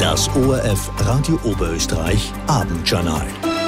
Das ORF Radio Oberösterreich Abendjournal.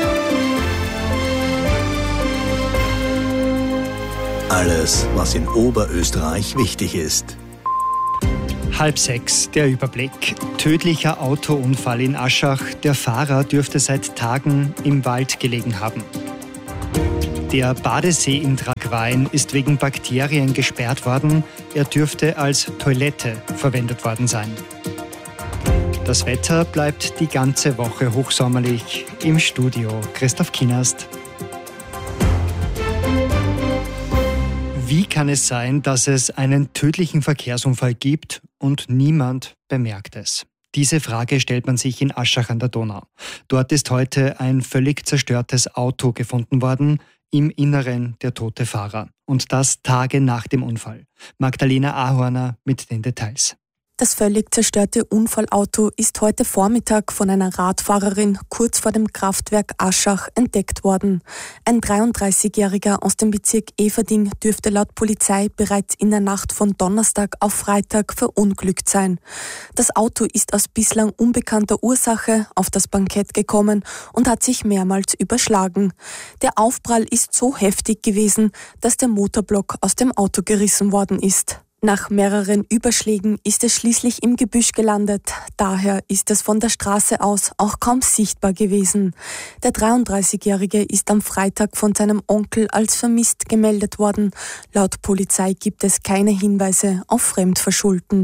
Alles, was in Oberösterreich wichtig ist. 5:30, der Überblick. Tödlicher Autounfall in Aschach. Der Fahrer dürfte seit Tagen im Wald gelegen haben. Der Badesee in Tragwein ist wegen Bakterien gesperrt worden. Er dürfte als Toilette verwendet worden sein. Das Wetter bleibt die ganze Woche hochsommerlich. Im Studio Christoph Kienast. Wie kann es sein, dass es einen tödlichen Verkehrsunfall gibt und niemand bemerkt es? Diese Frage stellt man sich in Aschach an der Donau. Dort ist heute ein völlig zerstörtes Auto gefunden worden, im Inneren der tote Fahrer. Und das Tage nach dem Unfall. Magdalena Ahorner mit den Details. Das völlig zerstörte Unfallauto ist heute Vormittag von einer Radfahrerin kurz vor dem Kraftwerk Aschach entdeckt worden. Ein 33-Jähriger aus dem Bezirk Everding dürfte laut Polizei bereits in der Nacht von Donnerstag auf Freitag verunglückt sein. Das Auto ist aus bislang unbekannter Ursache auf das Bankett gekommen und hat sich mehrmals überschlagen. Der Aufprall ist so heftig gewesen, dass der Motorblock aus dem Auto gerissen worden ist. Nach mehreren Überschlägen ist es schließlich im Gebüsch gelandet. Daher ist es von der Straße aus auch kaum sichtbar gewesen. Der 33-Jährige ist am Freitag von seinem Onkel als vermisst gemeldet worden. Laut Polizei gibt es keine Hinweise auf Fremdverschulden.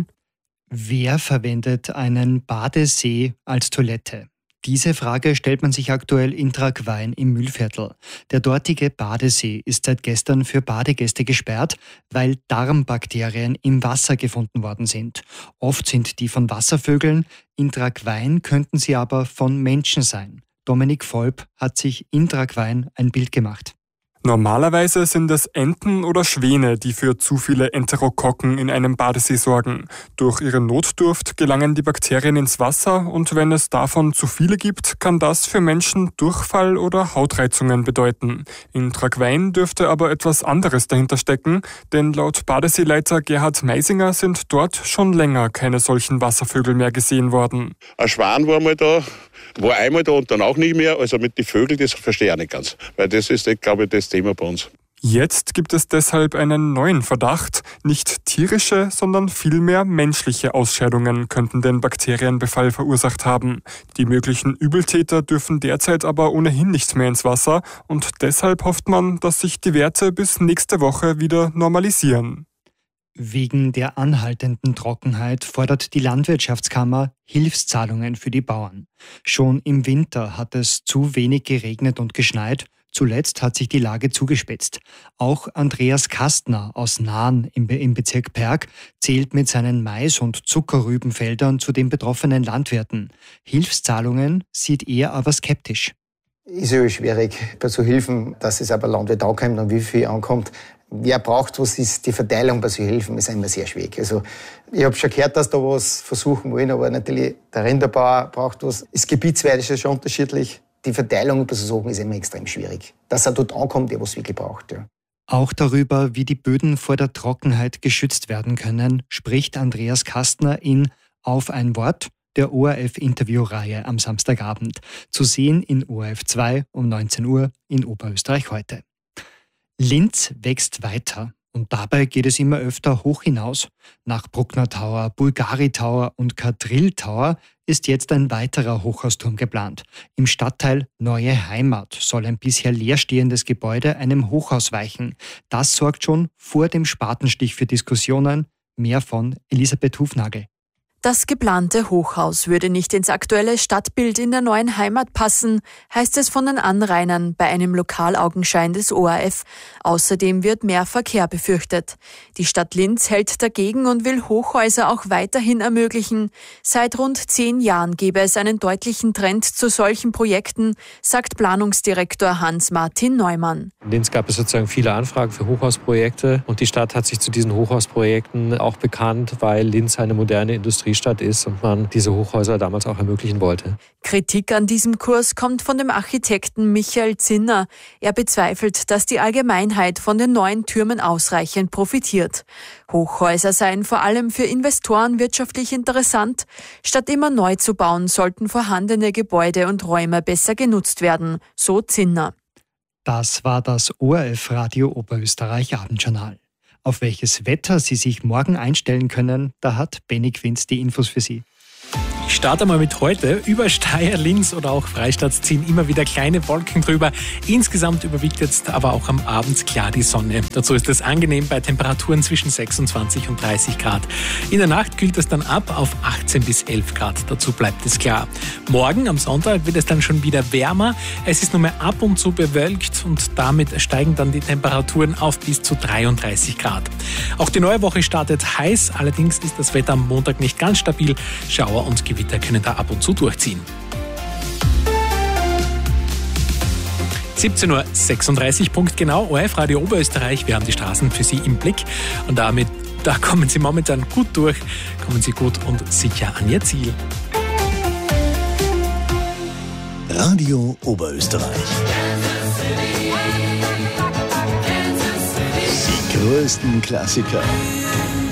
Wer verwendet einen Badesee als Toilette? Diese Frage stellt man sich aktuell in Tragwein im Mühlviertel. Der dortige Badesee ist seit gestern für Badegäste gesperrt, weil Darmbakterien im Wasser gefunden worden sind. Oft sind die von Wasservögeln, in Tragwein könnten sie aber von Menschen sein. Dominik Volp hat sich in Tragwein ein Bild gemacht. Normalerweise sind es Enten oder Schwäne, die für zu viele Enterokokken in einem Badesee sorgen. Durch ihre Notdurft gelangen die Bakterien ins Wasser und wenn es davon zu viele gibt, kann das für Menschen Durchfall oder Hautreizungen bedeuten. In Tragwein dürfte aber etwas anderes dahinter stecken, denn laut Badeseeleiter Gerhard Meisinger sind dort schon länger keine solchen Wasservögel mehr gesehen worden. Ein Schwan war einmal da, war einmal da und dann auch nicht mehr. Also mit den Vögeln, das verstehe ich auch nicht ganz. Weil das ist, glaube ich, das Thema bei uns. Jetzt gibt es deshalb einen neuen Verdacht. Nicht tierische, sondern vielmehr menschliche Ausscheidungen könnten den Bakterienbefall verursacht haben. Die möglichen Übeltäter dürfen derzeit aber ohnehin nicht mehr ins Wasser und deshalb hofft man, dass sich die Werte bis nächste Woche wieder normalisieren. Wegen der anhaltenden Trockenheit fordert die Landwirtschaftskammer Hilfszahlungen für die Bauern. Schon im Winter hat es zu wenig geregnet und geschneit. Zuletzt hat sich die Lage zugespitzt. Auch Andreas Kastner aus Nahen im Bezirk Perg zählt mit seinen Mais- und Zuckerrübenfeldern zu den betroffenen Landwirten. Hilfszahlungen sieht er aber skeptisch. Ist ja schwierig bei so Hilfen, dass es aber Landwirt ankommt und wie viel ankommt. Wer braucht was, ist die Verteilung bei so Hilfen ist immer sehr schwierig. Also ich habe schon gehört, dass da was versuchen wollen, aber natürlich der Rinderbauer braucht was. Das gebietsweise ist ja schon unterschiedlich. Die Verteilung bei so Sachen ist immer extrem schwierig. Dass er dort ankommt, der was wirklich braucht. Ja. Auch darüber, wie die Böden vor der Trockenheit geschützt werden können, spricht Andreas Kastner in Auf ein Wort, der ORF-Interviewreihe am Samstagabend. Zu sehen in ORF 2 um 19 Uhr in Oberösterreich heute. Linz wächst weiter und dabei geht es immer öfter hoch hinaus. Nach Bruckner Tower, Bulgari Tower und Kadrill Tower ist jetzt ein weiterer Hochhausturm geplant. Im Stadtteil Neue Heimat soll ein bisher leerstehendes Gebäude einem Hochhaus weichen. Das sorgt schon vor dem Spatenstich für Diskussionen. Mehr von Elisabeth Hufnagel. Das geplante Hochhaus würde nicht ins aktuelle Stadtbild in der Neuen Heimat passen, heißt es von den Anrainern bei einem Lokalaugenschein des ORF. Außerdem wird mehr Verkehr befürchtet. Die Stadt Linz hält dagegen und will Hochhäuser auch weiterhin ermöglichen. Seit rund 10 Jahren gebe es einen deutlichen Trend zu solchen Projekten, sagt Planungsdirektor Hans-Martin Neumann. In Linz gab es sozusagen viele Anfragen für Hochhausprojekte und die Stadt hat sich zu diesen Hochhausprojekten auch bekannt, weil Linz eine moderne Industrie Industriestadt ist und man diese Hochhäuser damals auch ermöglichen wollte. Kritik an diesem Kurs kommt von dem Architekten Michael Zinner. Er bezweifelt, dass die Allgemeinheit von den neuen Türmen ausreichend profitiert. Hochhäuser seien vor allem für Investoren wirtschaftlich interessant. Statt immer neu zu bauen, sollten vorhandene Gebäude und Räume besser genutzt werden, so Zinner. Das war das ORF-Radio Oberösterreich Abendjournal. Auf welches Wetter Sie sich morgen einstellen können, da hat Benny Quinz die Infos für Sie. Ich starte mal mit heute. Über Steyr, Linz oder auch Freistadt ziehen immer wieder kleine Wolken drüber. Insgesamt überwiegt jetzt aber auch am Abend klar die Sonne. Dazu ist es angenehm bei Temperaturen zwischen 26 und 30 Grad. In der Nacht kühlt es dann ab auf 18 bis 11 Grad. Dazu bleibt es klar. Morgen am Sonntag wird es dann schon wieder wärmer. Es ist nur mehr ab und zu bewölkt und damit steigen dann die Temperaturen auf bis zu 33 Grad. Auch die neue Woche startet heiß. Allerdings ist das Wetter am Montag nicht ganz stabil. Schauer und Gewitter können da ab und zu durchziehen. 17:36 Uhr, Punkt genau, ORF-Radio Oberösterreich. Wir haben die Straßen für Sie im Blick und da kommen Sie momentan gut durch, kommen Sie gut und sicher an Ihr Ziel. Radio Oberösterreich. Die größten Klassiker.